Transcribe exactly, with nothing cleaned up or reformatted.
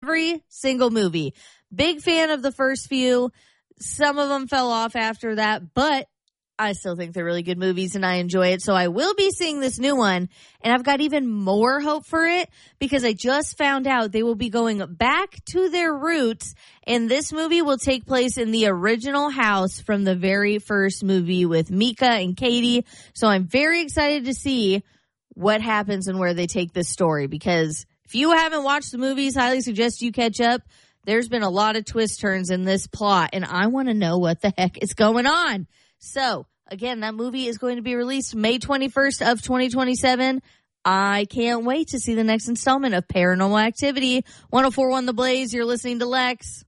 every single movie. Big fan of the first few. Some of them fell off after that, but I still think they're really good movies and I enjoy it. So I will be seeing this new one, and I've got even more hope for it because I just found out they will be going back to their roots, and this movie will take place in the original house from the very first movie with Mika and Katie. So I'm very excited to see what happens and where they take this story, because if you haven't watched the movies, highly suggest you catch up. There's been a lot of twist turns in this plot, and I want to know what the heck is going on. So, again, that movie is going to be released May twenty-first of twenty twenty-seven. I can't wait to see the next installment of Paranormal Activity. one oh four point one The Blaze, you're listening to Lex.